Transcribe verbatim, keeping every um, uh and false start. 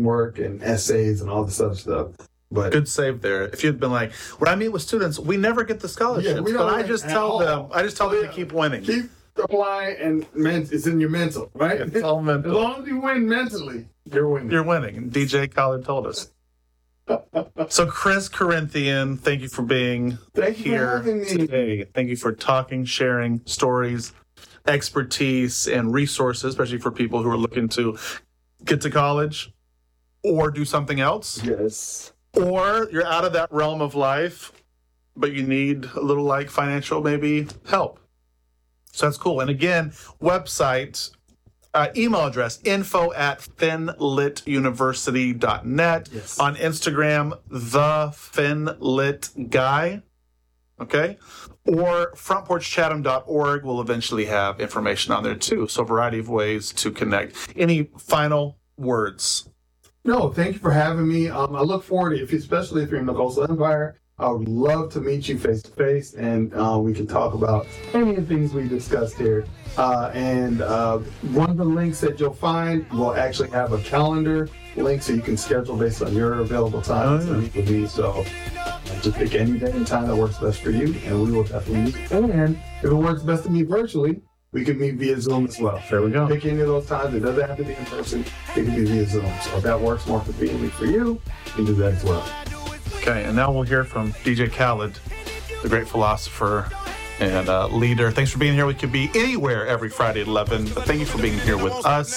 work and essays and all this other stuff. But good save there. If you'd been like, when I meet with students, we never get the scholarships, Yeah, we but don't I just at tell all. them, I just tell them Yeah. to keep winning. keep applying, and men- it's in your mental, right? It's all mental. As long as you win mentally, you're winning. You're winning. And D J Khaled told us. So, Chris Corinthian, thank you for being Thank you for here having me. today. Thank you for talking, sharing stories, expertise, and resources, especially for people who are looking to get to college or do something else. Yes. Or you're out of that realm of life, but you need a little like financial maybe help. So that's cool. And again, website, uh, email address, info at finlituniversity dot net. Yes. On Instagram, the Finlit Guy. Okay? Or front porch chatham dot org will eventually have information on there too. So a variety of ways to connect. Any final words? No, thank you for having me. Um, I look forward to, if you, especially if you're in the Coastal Empire, I would love to meet you face to face, and uh, we can talk about any of the things we discussed here. Uh, and uh, one of the links that you'll find will actually have a calendar link, so you can schedule based on your available time Oh, to yeah. meet with me. So uh, just pick any day and time that works best for you, and we will definitely meet. And if it works best to meet virtually, we can meet via Zoom as well. There we go. Pick any of those times. It doesn't have to be in person. It can be via Zoom. So if that works more conveniently for you, you can do that as well. Okay, and now we'll hear from D J Khaled, the great philosopher and uh, leader. Thanks for being here. We could be anywhere every Friday at eleven, but thank you for being here with us.